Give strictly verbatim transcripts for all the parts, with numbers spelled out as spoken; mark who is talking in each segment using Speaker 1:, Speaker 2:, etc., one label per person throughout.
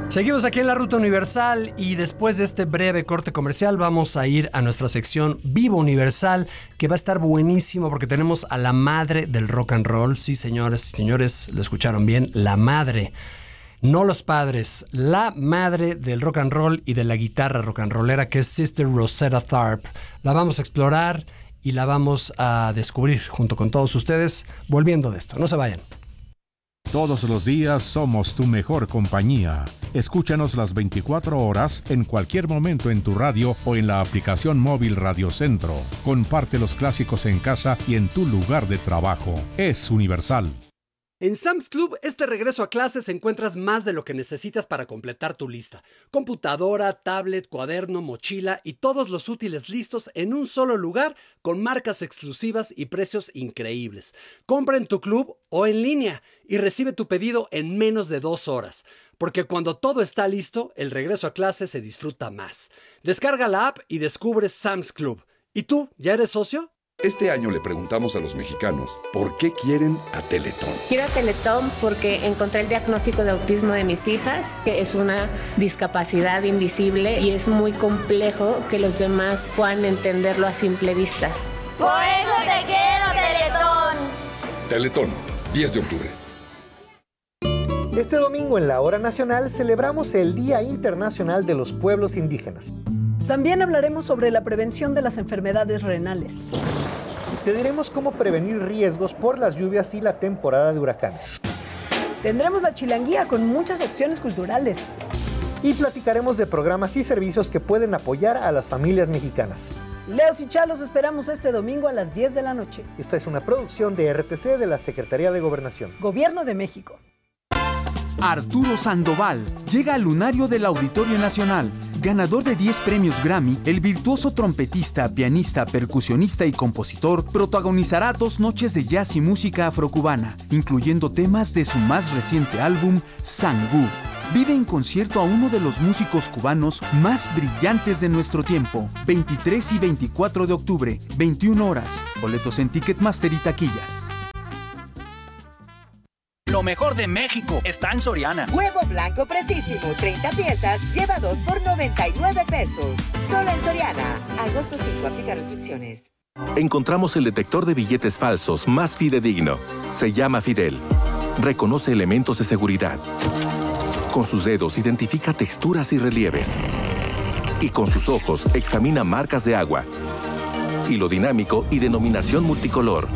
Speaker 1: Seguimos aquí en la Ruta Universal y después de este breve corte comercial vamos a ir a nuestra sección Vivo Universal, que va a estar buenísimo porque tenemos a la madre del rock and roll. Sí, señores, señores, lo escucharon bien, la madre. No los padres, la madre del rock and roll y de la guitarra rock and rollera, que es Sister Rosetta Tharpe. La vamos a explorar y la vamos a descubrir junto con todos ustedes, volviendo de esto. No se vayan.
Speaker 2: Todos los días somos tu mejor compañía. Escúchanos las veinticuatro horas en cualquier momento en tu radio o en la aplicación móvil Radio Centro. Comparte los clásicos en casa y en tu lugar de trabajo. Es Universal.
Speaker 1: En Sam's Club, este regreso a clases encuentras más de lo que necesitas para completar tu lista. Computadora, tablet, cuaderno, mochila y todos los útiles listos en un solo lugar con marcas exclusivas y precios increíbles. Compra en tu club o en línea y recibe tu pedido en menos de dos horas. Porque cuando todo está listo, el regreso a clases se disfruta más. Descarga la app y descubre Sam's Club. ¿Y tú, ya eres socio?
Speaker 3: Este año le preguntamos a los mexicanos por qué quieren a Teletón.
Speaker 4: Quiero a Teletón porque encontré el diagnóstico de autismo de mis hijas, que es una discapacidad invisible y es muy complejo que los demás puedan entenderlo a simple vista.
Speaker 5: Por eso te quiero, Teletón.
Speaker 3: Teletón, diez de octubre.
Speaker 6: Este domingo en la Hora Nacional celebramos el Día Internacional de los Pueblos Indígenas.
Speaker 7: También hablaremos sobre la prevención de las enfermedades renales.
Speaker 6: Te diremos cómo prevenir riesgos por las lluvias y la temporada de huracanes.
Speaker 7: Tendremos la chilanguía con muchas opciones culturales.
Speaker 6: Y platicaremos de programas y servicios que pueden apoyar a las familias mexicanas.
Speaker 7: Leos y Chalos esperamos este domingo a las diez de la noche.
Speaker 6: Esta es una producción de R T C de la Secretaría de Gobernación.
Speaker 7: Gobierno de México.
Speaker 8: Arturo Sandoval llega al lunario del Auditorio Nacional. Ganador de diez premios Grammy, el virtuoso trompetista, pianista, percusionista y compositor protagonizará dos noches de jazz y música afrocubana, incluyendo temas de su más reciente álbum, Sangú. Vive en concierto a uno de los músicos cubanos más brillantes de nuestro tiempo. veintitrés y veinticuatro de octubre, veintiuna horas. Boletos en Ticketmaster y taquillas.
Speaker 9: Lo mejor de México está en Soriana.
Speaker 10: Huevo blanco precisísimo, treinta piezas, lleva dos por noventa y nueve pesos. Solo en Soriana. Agosto cinco, aplica restricciones.
Speaker 11: Encontramos el detector de billetes falsos más fidedigno. Se llama Fidel. Reconoce elementos de seguridad. Con sus dedos identifica texturas y relieves. Y con sus ojos examina marcas de agua. Hilo dinámico y denominación multicolor.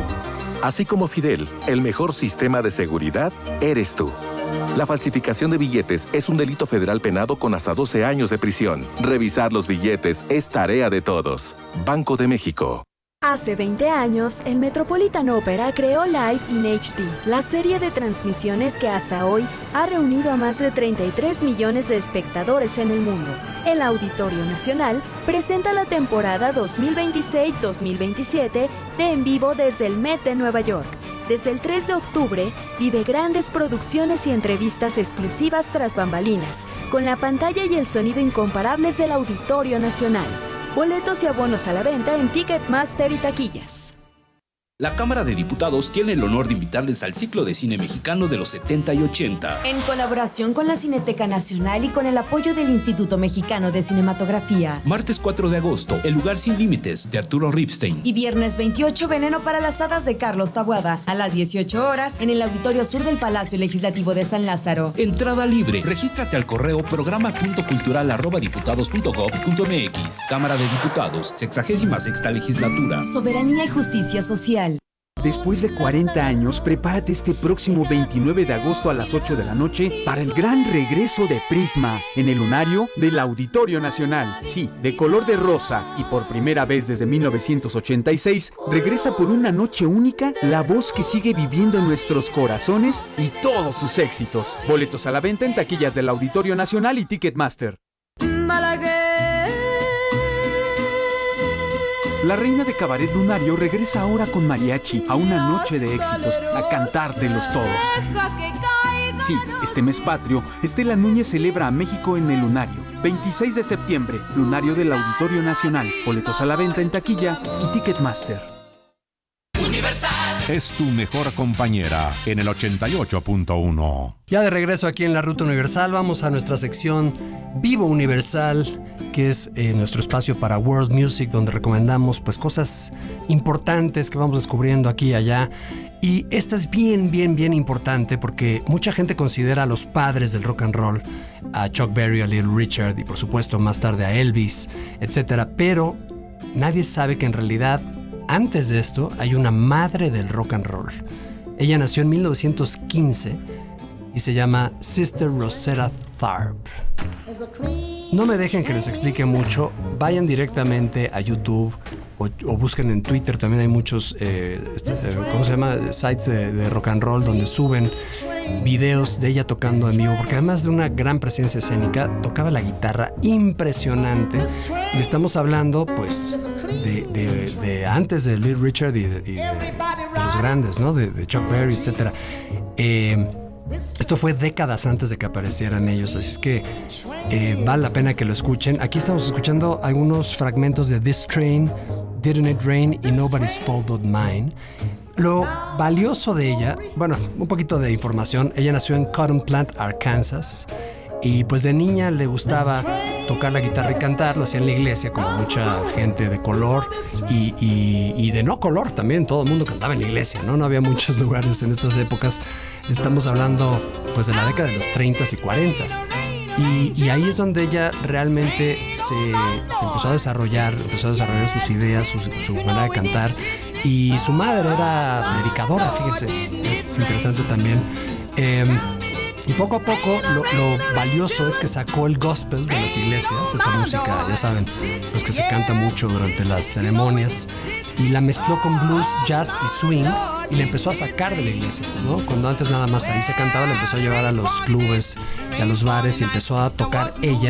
Speaker 11: Así como Fidel, el mejor sistema de seguridad eres tú. La falsificación de billetes es un delito federal penado con hasta doce años de prisión. Revisar los billetes es tarea de todos. Banco de México.
Speaker 12: Hace veinte años, el Metropolitan Opera creó Live in H D, la serie de transmisiones que hasta hoy ha reunido a más de treinta y tres millones de espectadores en el mundo. El Auditorio Nacional presenta la temporada dos mil veintiséis dos mil veintisiete de En Vivo desde el Met de Nueva York. Desde el tres de octubre, vive grandes producciones y entrevistas exclusivas tras bambalinas, con la pantalla y el sonido incomparables del Auditorio Nacional. Boletos y abonos a la venta en Ticketmaster y taquillas.
Speaker 13: La Cámara de Diputados tiene el honor de invitarles al ciclo de cine mexicano de los setenta y ochenta.
Speaker 14: En colaboración con la Cineteca Nacional y con el apoyo del Instituto Mexicano de Cinematografía.
Speaker 13: Martes cuatro de agosto, El lugar sin límites, de Arturo Ripstein.
Speaker 14: Y viernes veintiocho, Veneno para las hadas, de Carlos Taboada. A las dieciocho horas, en el Auditorio Sur del Palacio Legislativo de San Lázaro.
Speaker 13: Entrada libre. Regístrate al correo programa punto cultural arroba diputados punto gob punto mx. Cámara de Diputados, sexagésima sexta legislatura.
Speaker 14: Soberanía y justicia social.
Speaker 8: Después de cuarenta años, prepárate este próximo veintinueve de agosto a las ocho de la noche para el gran regreso de Prisma en el lunario del Auditorio Nacional. Sí, de color de rosa y por primera vez desde mil novecientos ochenta y seis, regresa por una noche única la voz que sigue viviendo en nuestros corazones y todos sus éxitos. Boletos a la venta en taquillas del Auditorio Nacional y Ticketmaster. La reina de cabaret lunario regresa ahora con mariachi a una noche de éxitos, a cantártelos todos. Sí, este mes patrio, Estela Núñez celebra a México en el lunario. veintiséis de septiembre, lunario del Auditorio Nacional. Boletos a la venta en taquilla y Ticketmaster.
Speaker 15: Universal.
Speaker 2: es tu mejor compañera en el ochenta y ocho punto uno.
Speaker 1: Ya de regreso aquí en la Ruta Universal, vamos a nuestra sección Vivo Universal, que es eh, nuestro espacio para World Music, donde recomendamos pues cosas importantes que vamos descubriendo aquí y allá. Y esta es bien, bien, bien importante porque mucha gente considera a los padres del rock and roll, a Chuck Berry, a Little Richard y por supuesto más tarde a Elvis, etcétera. Pero nadie sabe que en realidad antes de esto hay una madre del rock and roll. Ella nació en mil novecientos quince y se llama Sister Rosetta Tharpe. No me dejen que les explique mucho, vayan directamente a YouTube o, o busquen en Twitter, también hay muchos, eh, este, ¿cómo se llama? Sites de, de rock and roll donde suben videos de ella tocando en vivo, porque además de una gran presencia escénica, tocaba la guitarra impresionante. Y estamos hablando, pues, de, de, de antes de Little Richard y de, y de, de los grandes, ¿no? De, de Chuck Berry, etcétera. Eh, Esto fue décadas antes de que aparecieran ellos, así es que eh, vale la pena que lo escuchen. Aquí estamos escuchando algunos fragmentos de This Train, Didn't It Rain y Nobody's Fault But Mine. Lo valioso de ella, bueno, un poquito de información. Ella nació en Cotton Plant, Arkansas, y pues de niña le gustaba tocar la guitarra y cantar. Lo hacía en la iglesia, como mucha gente de color y, y, y de no color también. Todo el mundo cantaba en la iglesia, ¿no? No había muchos lugares en estas épocas. Estamos hablando pues de la década de los treintas y cuarentas. Y, y ahí es donde ella realmente se, se empezó a desarrollar, empezó a desarrollar sus ideas, su, su manera de cantar. Y su madre era predicadora, fíjense, es interesante también. Eh, y poco a poco lo, lo valioso es que sacó el gospel de las iglesias, esta música, ya saben, pues que se canta mucho durante las ceremonias, y la mezcló con blues, jazz y swing, y la empezó a sacar de la iglesia, ¿no? Cuando antes nada más ahí se cantaba, la empezó a llevar a los clubes y a los bares y empezó a tocar ella.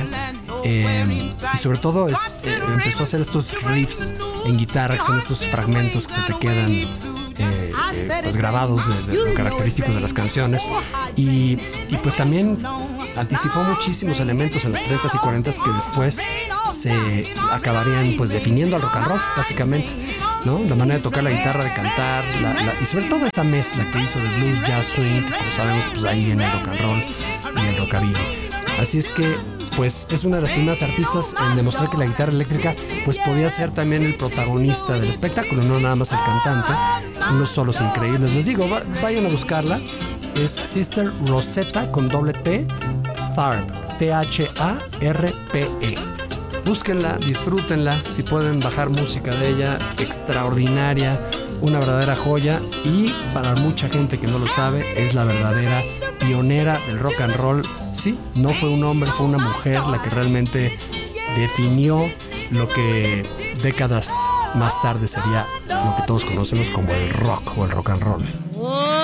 Speaker 1: Eh, y sobre todo es, eh, empezó a hacer estos riffs en guitarra, que son estos fragmentos que se te quedan eh, eh, pues grabados de, de lo característicos de las canciones. Y, y pues también anticipó muchísimos elementos en los treintas y cuarentas que después se acabarían pues definiendo al rock and roll, básicamente, ¿no? La manera de tocar la guitarra, de cantar, la, la, y sobre todo esa mezcla que hizo de blues, jazz, swing, que como sabemos pues ahí viene el rock and roll y el rockabilly. Así es que pues es una de las primeras artistas en demostrar que la guitarra eléctrica pues podía ser también el protagonista del espectáculo, no nada más el cantante. Unos solos increíbles, les digo, va, vayan a buscarla. Es Sister Rosetta con doble T, Tharpe, T H A R P E. Búsquenla, disfrútenla, si pueden bajar música de ella, extraordinaria, una verdadera joya, y para mucha gente que no lo sabe, es la verdadera pionera del rock and roll. Sí, no fue un hombre, fue una mujer la que realmente definió lo que décadas más tarde sería lo que todos conocemos como el rock o el rock and roll.